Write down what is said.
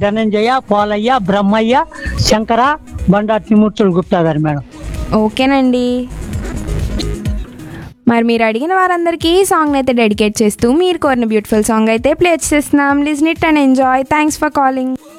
ధనంజయ, పోలయ్య, బ్రహ్మయ్య, శంకర, బండా త్రిమూర్తులు గుప్తా గారు మేడం. ఓకేనండి. మరి మీరు అడిగిన వారందరికీ ఈ సాంగ్ అయితే డెడికేట్ చేస్తూ మీరు కోరిన బ్యూటిఫుల్ సాంగ్ అయితే ప్లే చేస్తున్నాం. Listen it and enjoy. Thanks for calling.